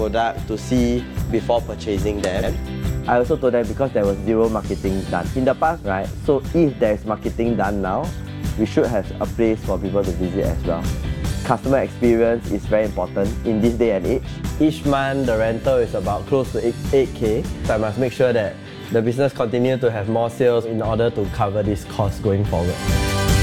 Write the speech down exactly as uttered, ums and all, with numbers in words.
product to see before purchasing them. I also told them because there was zero marketing done in the past, right? So if there is marketing done now, we should have a place for people to visit as well. Customer experience is very important in this day and age. Each month, the rental is about close to eight K. So I must make sure that the business continue to have more sales in order to cover this cost going forward.